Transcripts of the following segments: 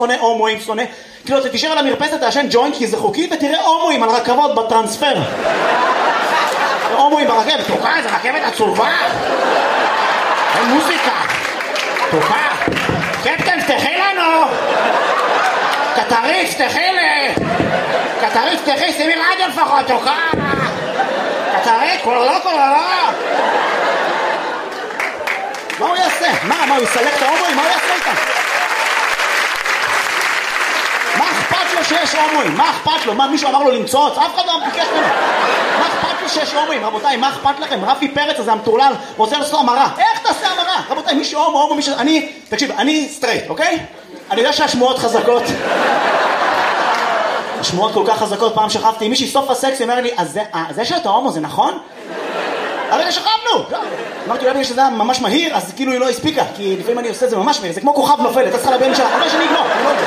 שונא הומואים, שונא, כאילו אתה תשאר על המרפסת, תעשן ג'וינט כי זה חוקי, ותראה הומואים על רכבות בטרנספר. הומואים ברכבת, תוקע, זה רכבת עצובה. אין מוזיקה. תוקע. קפטן, פתחי לנו. קטריף, פתחי לי. קטריף, פתחי, שימי רדיו לפחות, תוקע. קטריף, קולולו. מה הוא יעשה? מה הוא יסלק את ההומואים? מה הוא יעשה איתם? מה אכפת לו שיש הומואים? מה אכפת לו? מה מישהו אמר לו למצוץ? אף אחד לא ביקש ממנו. מה אכפת לו שיש הומואים? רבותיי, מה אכפת לכם? רפי פרץ הזה המטורלל רוצה לעשות המרה. איך תעשה המרה? רבותיי, מישהו הומו, מישהו... תקשיב, אני סטרייט, אוקיי? אני יודע שהשמועות חזקות. השמועות כל כך חזקות. פעם שכבתי עם מישהי סוף הסקס, היא אומרת לי, אז זה שאתה הומו זה נכון? הרגע שכבנו! אמרתי, אולי בגלל שזה היה ממש מהיר, אז כאילו היא לא הספיקה, כי לפעמים אני עושה את זה ממש מהיר, זה כמו כוכב נופל, אתה צריכה לבן שלה, אבל שאני אגמור, אני לא יודע.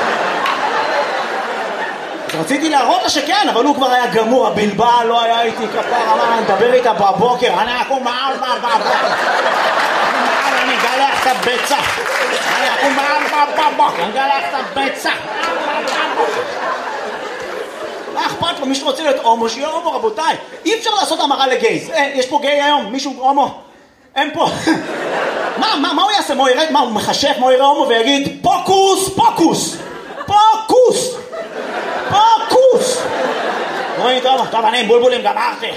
אז רציתי להראות לה שכן, אבל הוא כבר היה גמור, הבלבל לא היה איתי כפר, אמר, אני מדבר איתה בבוקר, אני אקום מעל בבוקר. אני אגלח את הביצה. אני אקום מעל בבוקר, אני אגלח את הביצה. מה אכפת לו? מישהו רוצה להיות הומו, שיהיה הומו, רבותיי. אי אפשר לעשות המרה לגייז. יש פה גיי היום? מישהו הומו? אין פה. מה הוא יעשה? מה הוא ירד? מה הוא מחשף? מה הוא יראה הומו ויגיד פוקוס, פוקוס, פוקוס, פוקוס. רואים טוב, אני עם בולבולים גמרתי.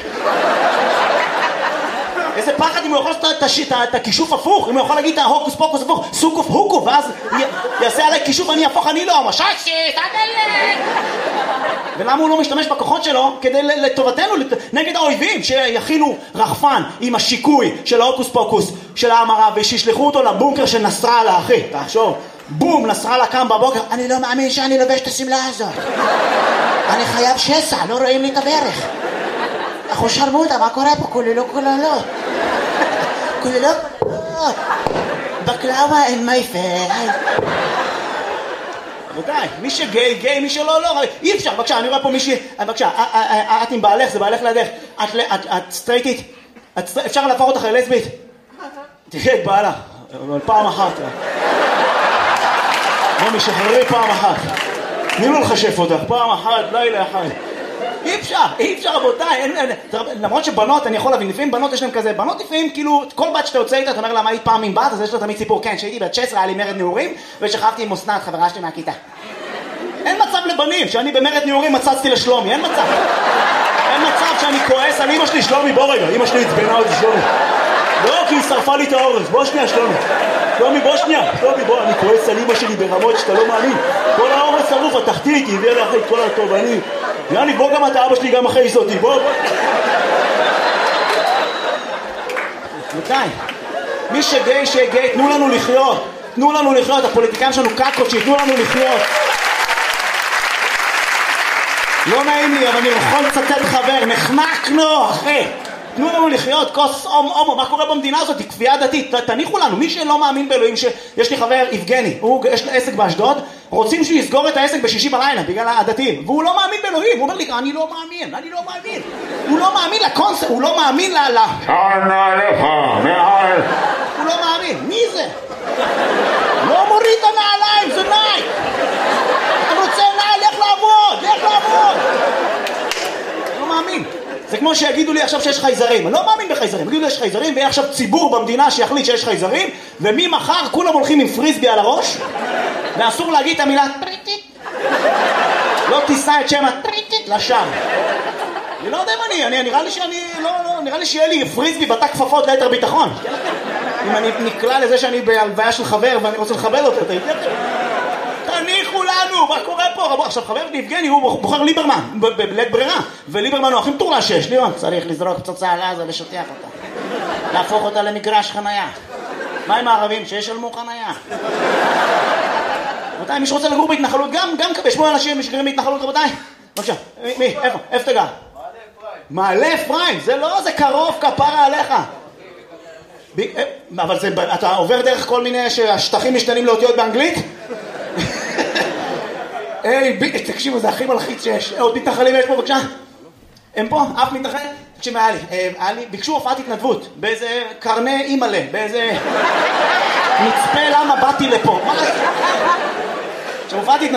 איזה פחד אם הוא יכול לעשות את הכישוף הפוך, אם הוא יכול להגיד את ההוקוס פוקוס הפוך, סוקוף הוקו, ואז יעשה עליי כישוף, אני אהפוך, אני לא הומו. ששי, תדלת! ולמה הוא לא משתמש בכוחות שלו כדי לטובתנו, נגד האויבים, שיכילו רחפן עם השיקוי של ההוקוס פוקוס של ההמרה, ושישלחו אותו לבונקר של נסראללה, אחי, תחשוב, בום, נסראללה קם בבוקר, אני לא מאמין שאני לובש את הסמלה הזאת, אני חייב שסע, לא רואים לי את הברך, אחו שרמוטה, מה קורה פה? כוללו, בקלאווה אין מייפל. רבותיי, מי שגיי, גיי, מי שלא, לא, אי אפשר, בבקשה, אני רואה פה מישהי, בבקשה, את עם בעלך, זה בעלך לידך, את סטרייטית, אפשר להפוך אותך ללסבית? תראה את בעלה, אבל פעם אחת. בוא משחררי פעם אחת. תני לו לחשף אותך, פעם אחת, לילה אחד. אי אפשר רבותיי, למרות שבנות, אני יכול להבין, לפעמים בנות יש להם כזה, בנות לפעמים כאילו, כל בת שאתה יוצא איתה, אתה אומר לה מה היית פעם עם בת, אז יש לה תמיד סיפור, כן, שהייתי בת 16, היה לי מרד נעורים, ושכבתי עם אסנת, חברה שלי מהכיתה. אין מצב לבנים, שאני במרד נעורים מצצתי לשלומי, אין מצב. אין מצב שאני כועס על אמא שלי, שלומי, בוא רגע, אמא שלי הצבנה אותי, שלומי. לא, כי היא שרפה לי את האורז, בוא שנייה, שלומי. שלומי, בוא שנייה, שלומי, בוא, אני כועס על אמא שלי ברמות שאתה לא מאמין. כל האורז שרוף, התחתית, היא הביאה לאחרי כל הטוב, יאני, בוא גם אתה, אבא שלי גם אחרי אותי, בוא. מתי? מי שגיי, שגיי, תנו לנו לחיות. תנו לנו לחיות, הפוליטיקאים שלנו קקות, שיתנו לנו לחיות. לא נעים לי, אבל אני יכול לצטט חבר, נחנקנו, אחי. תנו לנו לחיות, כוס הומו, מה קורה במדינה הזאת? היא כפייה דתית, תניחו לנו, מי שלא מאמין באלוהים, יש לי חבר יבגני, יש לו עסק באשדוד, רוצים שהוא יסגור את העסק בשישי בלילה, בגלל הדתיים, והוא לא מאמין באלוהים, הוא אומר לי, אני לא מאמין, הוא לא מאמין לקונספט, הוא לא מאמין שנה לך, מעל, הוא לא מאמין, מי זה? לא מוריד את הנעליים, זה נייק, אני רוצה נעל, לך לעבוד, לא מאמין. זה כמו שיגידו לי עכשיו שיש חייזרים, אני לא מאמין בחייזרים, יגידו לי שיש חייזרים ויהיה עכשיו ציבור במדינה שיחליט שיש חייזרים, וממחר כולם הולכים עם פריסבי על הראש, ואסור להגיד את המילה טריטית, לא תישא את שם הטריטית לשם. אני לא יודע אם אני נראה לי שיהיה לי פריסבי בתא כפפות ליתר ביטחון. אם אני נקלע לזה שאני בהלוויה של חבר ואני רוצה לכבד אותו, תניחו לנו, מה קורה פה? עכשיו חבר יבגני הוא בוחר ליברמן בלית ברירה, וליברמן הוא הכי מטורלל שיש. ליברמן צריך לזרוק פצצה על עזה, לשטח אותה, להפוך אותה למגרש חנייה. מה עם הערבים? שישלמו חנייה. רבותיי, מי שרוצה לגור בהתנחלות גם כבש, בואו אנשים שגרים בהתנחלות, רבותיי. בבקשה, מי? איפה אתה גר? מעלה אפרים, זה לא, זה קרוב, כפרה עליך. אבל אתה עובר דרך כל מיני שהשטחים משתנים לאותיות באנגלית? תקשיבו, זה הכי מלחיץ שיש. עוד מתנחלים יש פה, בבקשה? הם פה? אף מתנחל? תקשיב, היה לי, ביקשו הופעת התנדבות, באיזה קרני אימאלה, באיזה מצפה למה באתי לפה. שמופעתי